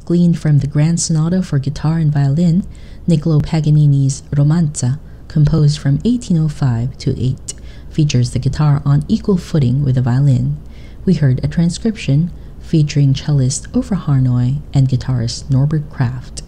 gleaned from the Grand Sonata for guitar and violin, Niccolo Paganini's Romanza, composed from 1805 to 8, features the guitar on equal footing with the violin. We heard a transcription featuring cellist Ofra Harnoy and guitarist Norbert Kraft.